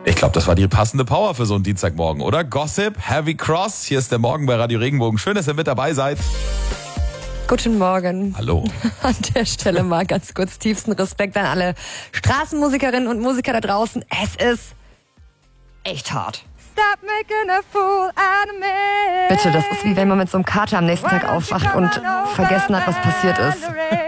Ich glaube, das war die passende Power für so einen Dienstagmorgen, oder? Gossip, Heavy Cross. Hier ist der Morgen bei Radio Regenbogen. Schön, dass ihr mit dabei seid. Guten Morgen. Hallo. An der Stelle mal ganz kurz tiefsten Respekt an alle Straßenmusikerinnen und Musiker da draußen. Es ist echt hart. Stop making a fool out of me. Bitte, das ist wie wenn man mit so einem Kater am nächsten Tag aufwacht und vergessen hat, was passiert ist.